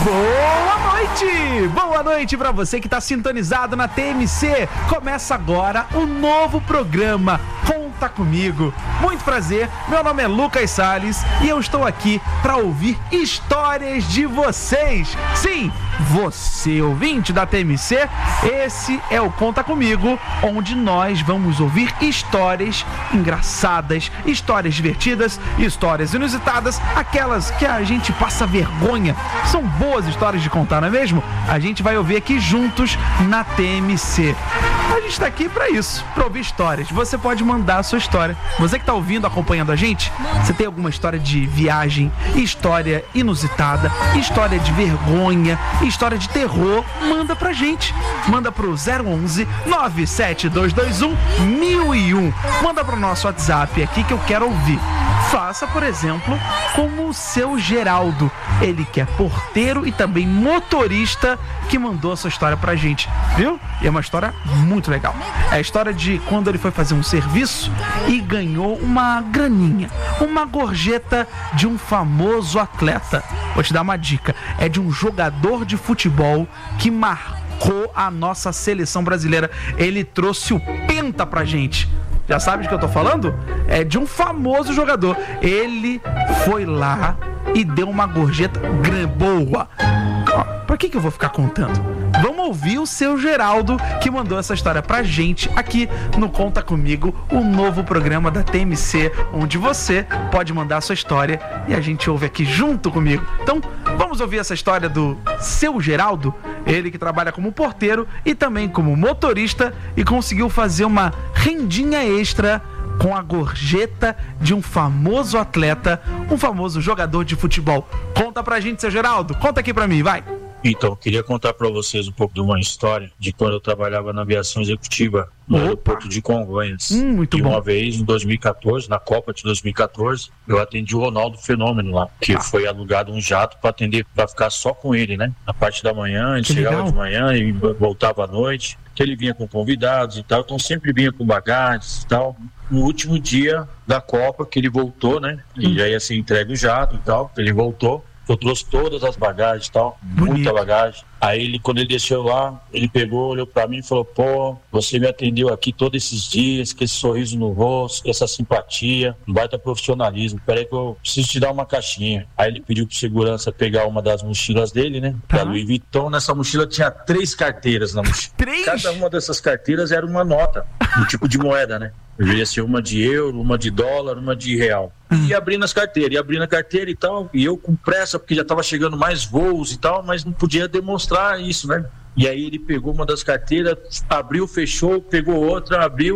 Boa noite para você que está sintonizado na TMC. Começa agora o novo programa Conta Comigo. Muito prazer, meu nome é Lucas Salles e eu estou aqui para ouvir histórias de vocês. Sim, você ouvinte da TMC, esse é o Conta Comigo, onde nós vamos ouvir histórias engraçadas, histórias divertidas, histórias inusitadas, aquelas que a gente passa vergonha. São boas histórias de contar, não é mesmo? A gente vai ouvir aqui juntos na TMC. A gente está aqui para isso, para ouvir histórias. Você pode mandar a sua história. Você que está ouvindo, acompanhando a gente, você tem alguma história de viagem, história inusitada, história de vergonha, história de terror, manda pra gente. Manda pro 011 97221 1001. Manda pro nosso WhatsApp aqui que eu quero ouvir. Faça, por exemplo, como o seu Geraldo. Ele que é porteiro e também motorista, que mandou a sua história pra gente, viu? E é uma história muito legal. É a história de quando ele foi fazer um serviço e ganhou uma graninha, uma gorjeta de um famoso atleta. Vou te dar uma dica. É de um jogador de futebol que marcou a nossa seleção brasileira. Ele trouxe o Penta pra gente. Já sabe de que eu tô falando? É de um famoso jogador. Ele foi lá e deu uma gorjeta boa. Ó, pra que eu vou ficar contando? Vamos ouvir o seu Geraldo, que mandou essa história pra gente aqui no Conta Comigo, o novo programa da TMC, onde você pode mandar a sua história e a gente ouve aqui junto comigo. Então, vamos ouvir essa história do seu Geraldo, ele que trabalha como porteiro e também como motorista e conseguiu fazer uma rendinha extra com a gorjeta de um famoso atleta, um famoso jogador de futebol. Conta pra gente, seu Geraldo, conta aqui pra mim, vai. Então, queria contar para vocês um pouco de uma história de quando eu trabalhava na aviação executiva no aeroporto de Congonhas. Muito e bom. Uma vez, em 2014, na Copa de 2014, eu atendi o Ronaldo Fenômeno lá, que foi alugado um jato para atender, para ficar só com ele, né? Na parte da manhã, ele chegava de manhã e voltava à noite. Ele vinha com convidados e tal, então sempre vinha com bagagens e tal. No último dia da Copa, que ele voltou, né? E já ia ser entregue o jato e tal, ele voltou. Eu trouxe todas as bagagens e tal, muita bagagem. Aí, quando ele desceu lá, ele pegou, olhou pra mim e falou: pô, você me atendeu aqui todos esses dias, com esse sorriso no rosto, com essa simpatia, um baita profissionalismo. Peraí que eu preciso te dar uma caixinha. Aí ele pediu pro segurança pegar uma das mochilas dele, né? Da Louis Vuitton. Nessa mochila tinha 3 carteiras na mochila. 3? Cada uma dessas carteiras era uma nota, um tipo de moeda, né? Devia ser uma de euro, uma de dólar, uma de real. E abrindo as carteiras, a carteira e tal, e eu com pressa, porque já tava chegando mais voos e tal, mas não podia demonstrar isso, né? E aí ele pegou uma das carteiras, abriu, fechou, pegou outra, abriu,